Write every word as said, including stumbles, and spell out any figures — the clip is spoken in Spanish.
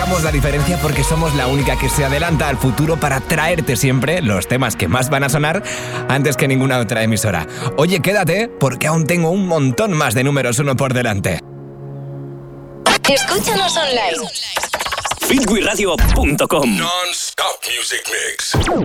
marcamos la diferencia porque somos la única que se adelanta al futuro para traerte siempre los temas que más van a sonar antes que ninguna otra emisora. Oye, quédate porque aún tengo un montón más de números uno por delante. Escúchanos online. Fitwiradio punto com. Non-stop music mix.